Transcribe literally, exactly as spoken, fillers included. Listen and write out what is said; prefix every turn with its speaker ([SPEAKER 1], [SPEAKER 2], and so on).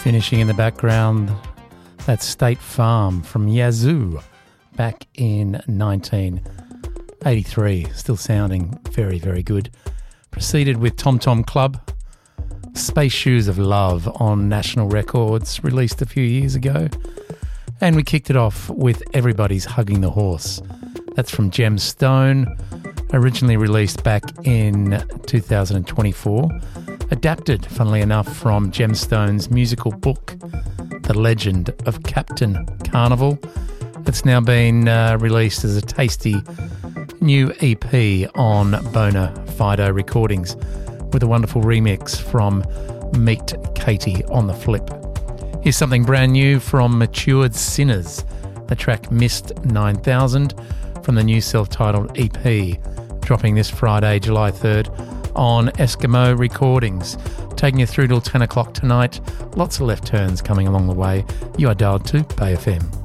[SPEAKER 1] Finishing in the background, that's State Farm from Yazoo back in nineteen eighty-three. Still sounding very, very good. Proceeded with Tom Tom Club, Space Shoes of Love on National Records, released a few years ago. And we kicked it off with Everybody's Hugging the Horse. That's from Gemstone, originally released back in two thousand twenty-four. Adapted, funnily enough, from Gemstone's musical book, The Legend of Captain Carnival. It's now been uh, released as a tasty new E P on Bona Fido Recordings with a wonderful remix from Meet Katie on the Flip. Here's something brand new from Matured Sinners, the track Missed nine thousand from the new self-titled E P, dropping this Friday, July third, on Eskimo Recordings. Taking you through till ten o'clock tonight. Lots of left turns coming along the way. You are dialed to Bay F M.